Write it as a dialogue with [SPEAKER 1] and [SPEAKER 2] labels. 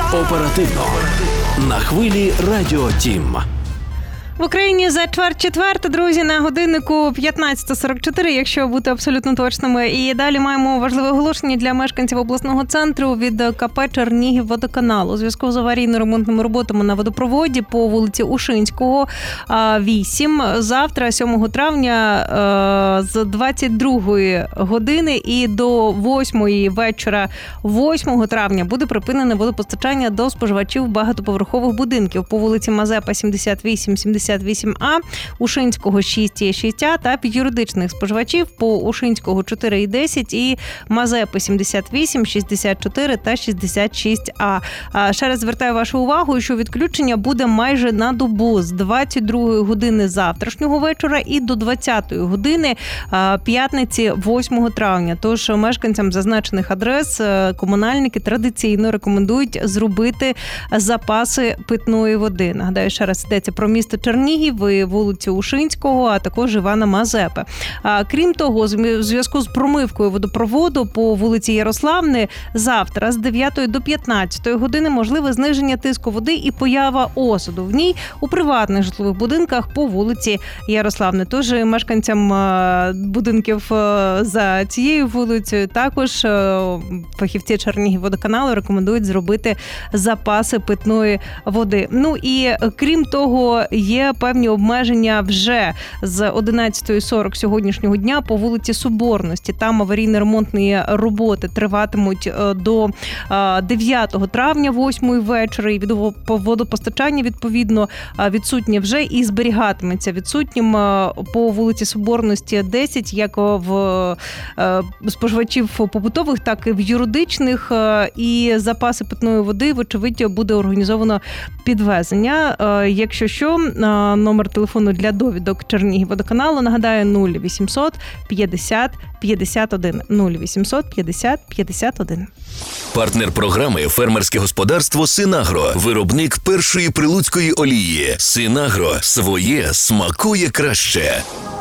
[SPEAKER 1] Оперативно. На хвилі Радіо Тім.
[SPEAKER 2] В Україні за чверть-четверта, друзі, на годиннику 15:44, якщо бути абсолютно точними. І далі маємо важливе оголошення для мешканців обласного центру від КП «Чернігівводоканал». У зв'язку з аварійно-ремонтними роботами на водопроводі по вулиці Ушинського, 8. Завтра, 7 травня, з 22 години і до 8 вечора 8 травня буде припинене водопостачання до споживачів багатоповерхових будинків по вулиці Мазепа, 78А, Ушинського 6,6А та під юридичних споживачів по Ушинського 4,10 і Мазепи 78, 64 та 66А. Ще раз звертаю вашу увагу, що відключення буде майже на добу з 22 години завтрашнього вечора і до 20 години п'ятниці 8 травня. Тож мешканцям зазначених адрес комунальники традиційно рекомендують зробити запаси питної води. Нагадаю, ще раз йдеться про місто Чернігів і вулицю Ушинського, а також Івана Мазепи. Крім того, у зв'язку з промивкою водопроводу по вулиці Ярославни завтра з 9 до 15 години можливе зниження тиску води і поява осаду в ній у приватних житлових будинках по вулиці Ярославни. Тож мешканцям будинків за цією вулицею також фахівці Чернігівводоканалу рекомендують зробити запаси питної води. Ну і крім того, є певні обмеження вже з 11:40 сьогоднішнього дня по вулиці Соборності. Там аварійно-ремонтні роботи триватимуть до 9 травня, 8 вечора. І від водопостачання, відповідно, відсутнє вже і зберігатиметься відсутнім по вулиці Соборності 10, як в споживачів побутових, так і в юридичних. І запаси питної води, вочевидь, буде організовано підвезення. Якщо що, номер телефону для довідок Чернігівводоканалу, нагадаю, 0800 50 51. 0800 50 51.
[SPEAKER 1] Партнер програми «Фермерське господарство Синагро». Виробник першої прилуцької олії. Синагро. Своє смакує краще.